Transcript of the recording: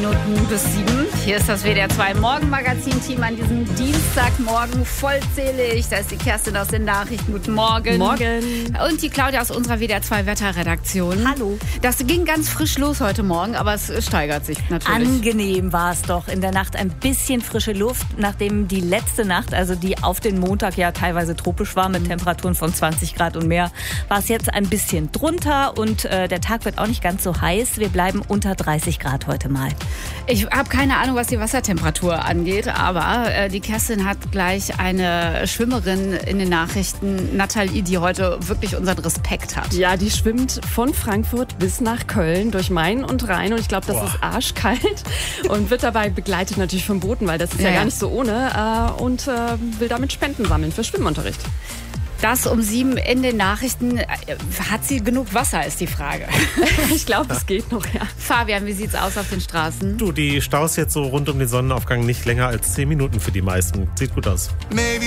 Minuten bis 7. Hier ist das WDR 2 Morgenmagazin-Team an diesem Dienstagmorgen vollzählig. Da ist die Kerstin aus den Nachrichten. Guten Morgen. Morgen. Und die Claudia aus unserer WDR 2 Wetterredaktion. Hallo. Das ging ganz frisch los heute Morgen, aber es steigert sich natürlich. Angenehm war es doch. In der Nacht ein bisschen frische Luft, nachdem die letzte Nacht, also die auf den Montag ja teilweise tropisch war mit Temperaturen von 20 Grad und mehr, war es jetzt ein bisschen drunter und der Tag wird auch nicht ganz so heiß. Wir bleiben unter 30 Grad heute mal. Ich habe keine Ahnung, was die Wassertemperatur angeht, aber die Kerstin hat gleich eine Schwimmerin in den Nachrichten, Nathalie, die heute wirklich unseren Respekt hat. Ja, die schwimmt von Frankfurt bis nach Köln durch Main und Rhein und ich glaube, das ist arschkalt und wird dabei begleitet natürlich vom Boten, weil das ist ja gar nicht so ohne und will damit Spenden sammeln für Schwimmunterricht. Das um 7 in den Nachrichten. Hat sie genug Wasser, ist die Frage. Ich glaube, es geht noch, ja. Fabian, wie sieht's aus auf den Straßen? Du, die Staus jetzt so rund um den Sonnenaufgang nicht länger als 10 Minuten für die meisten. Sieht gut aus.